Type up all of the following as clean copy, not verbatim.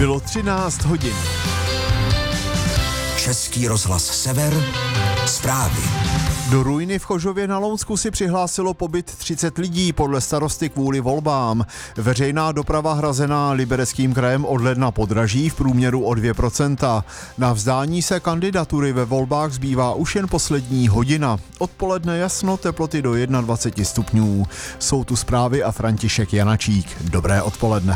Bylo 13 hodin. Český rozhlas Sever, zprávy. Do ruiny v Chožově na Lounsku si přihlásilo pobyt 30 lidí podle starosty kvůli volbám. Veřejná doprava hrazená Libereckým krajem od ledna podraží v průměru o 2%. Na vzdání se kandidatury ve volbách zbývá už jen poslední hodina. Odpoledne jasno, teploty do 21 stupňů. Jsou tu zprávy a František Janačík. Dobré odpoledne.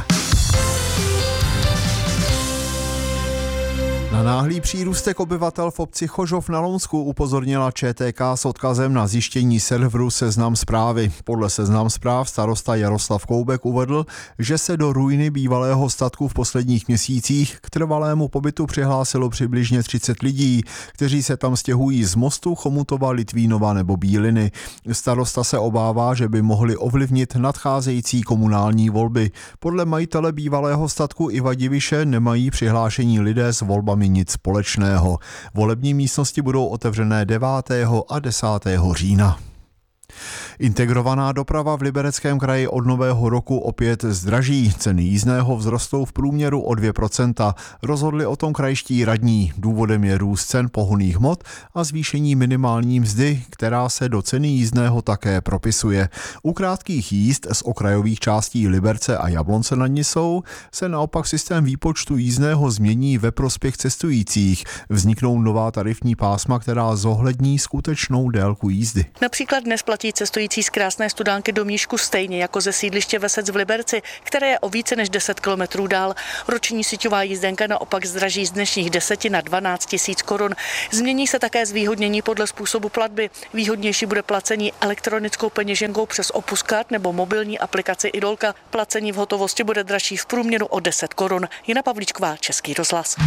Na náhlý přírůstek obyvatel v obci Chožov na Lounsku upozornila ČTK s odkazem na zjištění serveru Seznam Zprávy. Podle Seznam Zpráv starosta Jaroslav Koubek uvedl, že se do ruiny bývalého statku v posledních měsících k trvalému pobytu přihlásilo přibližně 30 lidí, kteří se tam stěhují z Mostu, Chomutova, Litvínova nebo Bíliny. Starosta se obává, že by mohli ovlivnit nadcházející komunální volby. Podle majitele bývalého statku Iva Diviše nemají přihlášení lidé s volbami nic společného. Volební místnosti budou otevřené 9. a 10. října. Integrovaná doprava v Libereckém kraji od nového roku opět zdraží. Ceny jízdného vzrostou v průměru o 2%. Rozhodli o tom krajští radní. Důvodem je růst cen pohonných hmot a zvýšení minimální mzdy, která se do ceny jízdného také propisuje. U krátkých jízd z okrajových částí Liberce a Jablonce nad Nisou se naopak systém výpočtu jízdného změní ve prospěch cestujících. Vzniknou nová tarifní pásma, která zohlední skutečnou délku jízdy. Například dnes platí cestující z Krásné Studánky do Mníšku stejně jako ze sídliště Vesec v Liberci, které je o více než 10 kilometrů dál. Roční síťová jízdenka naopak zdraží z dnešních 10 na 12 000 korun. Změní se také zvýhodnění podle způsobu platby. Výhodnější bude placení elektronickou peněženkou přes Opuskart nebo mobilní aplikaci Idolka. Placení v hotovosti bude dražší v průměru o 10 korun. Jana Pavlíčková, Český rozhlas.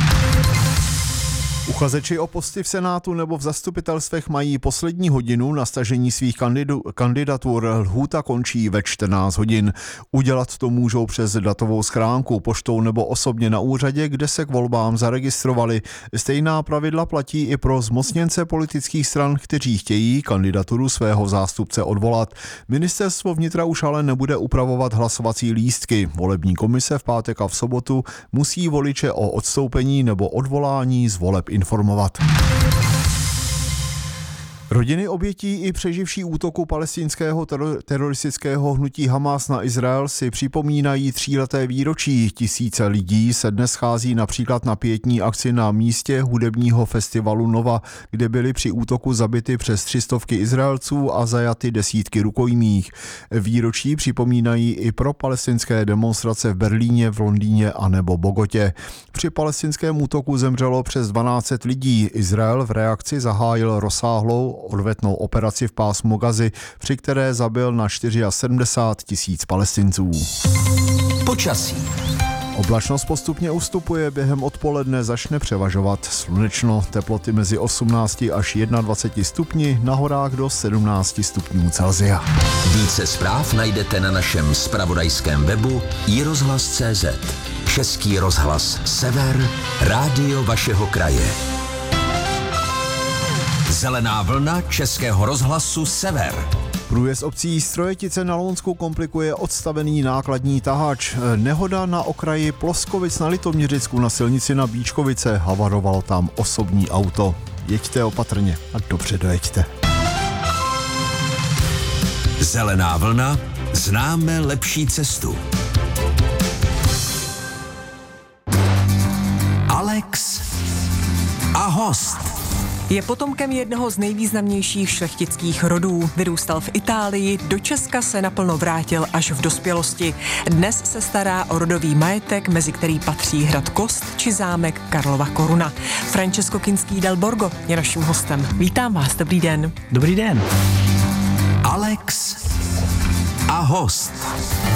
Uchazeči o posty v Senátu nebo v zastupitelstvech mají poslední hodinu na stažení svých kandidatur. Lhůta končí ve 14 hodin. Udělat to můžou přes datovou schránku, poštou nebo osobně na úřadě, kde se k volbám zaregistrovali. Stejná pravidla platí i pro zmocněnce politických stran, kteří chtějí kandidaturu svého zástupce odvolat. Ministerstvo vnitra už ale nebude upravovat hlasovací lístky. Volební komise v pátek a v sobotu musí voliče o odstoupení nebo odvolání z voleb informovat. Rodiny obětí i přeživší útoku palestinského teroristického hnutí Hamas na Izrael si připomínají 3leté výročí. Tisíce lidí se dnes schází například na pietní akci na místě hudebního festivalu Nova, kde byly při útoku zabity přes 300 Izraelců a zajaty desítky rukojmích. Výročí připomínají i pro palestinské demonstrace v Berlíně, v Londýně a nebo Bogotě. Při palestinském útoku zemřelo přes 1200 lidí. Izrael v reakci zahájil rozsáhlou odvetnou operaci v pásmu Gazy, při které zabil na 74 000 Palestinců. Počasí. Oblačnost postupně ustupuje, během odpoledne začne převažovat slunečno, teploty mezi 18 až 21 stupni, na horách do 17 stupňů Celsia. Více zpráv najdete na našem zpravodajském webu iRozhlas.cz. Český rozhlas Sever, rádio vašeho kraje. Zelená vlna Českého rozhlasu Sever. Průjezd obcí Strojetice na Lounsku komplikuje odstavený nákladní tahač. Nehoda na okraji Ploskovic na Litoměřicku na silnici na Bíčkovice. Havarovalo tam osobní auto. Jeďte opatrně a dobře dojeďte. Zelená vlna, známe lepší cestu. Alex a host. Je potomkem jednoho z nejvýznamnějších šlechtických rodů. Vyrůstal v Itálii, do Česka se naplno vrátil až v dospělosti. Dnes se stará o rodový majetek, mezi který patří hrad Kost či zámek Karlova Koruna. Francesco Kinský del Borgo je naším hostem. Vítám vás, dobrý den. Dobrý den. Alex a host.